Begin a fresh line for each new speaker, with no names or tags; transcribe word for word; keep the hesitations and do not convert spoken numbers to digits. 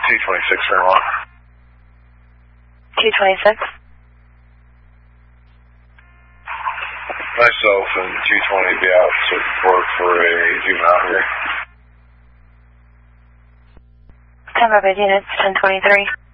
two twenty-six Fairmont.
two twenty-six.
Myself and two twenty be out to work for a juvenile here.
ten rapid units, ten twenty-three.